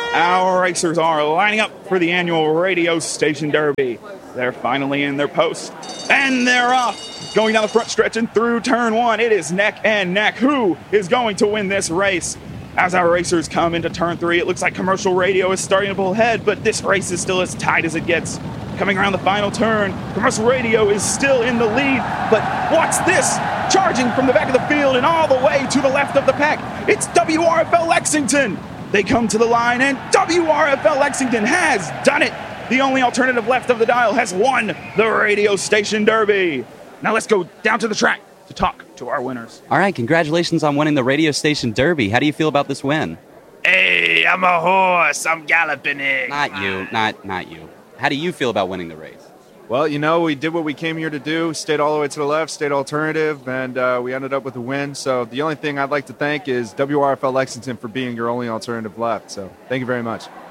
Our racers are lining up for the annual radio station derby. They're finally in their post, and they're off. Going down the front stretch and through turn one, it is neck and neck. Who is going to win this race? As our racers come into turn three, it looks like Commercial Radio is starting to pull ahead, but this race is still as tight as it gets. Coming around the final turn, Commercial Radio is still in the lead, but what's this? Charging from the back of the field and all the way to the left of the pack, it's WRFL Lexington. They come to the line, and WRFL Lexington has done it. The only alternative left of the dial has won the radio station derby. Now let's go down to the track to talk to our winners. All right, congratulations on winning the radio station derby. How do you feel about this win? Hey, I'm a horse. I'm galloping it. Not you. How do you feel about winning the race? Well, we did what we came here to do, stayed all the way to the left, stayed alternative, and we ended up with a win. So the only thing I'd like to thank is WRFL Lexington for being your only alternative left. So thank you very much.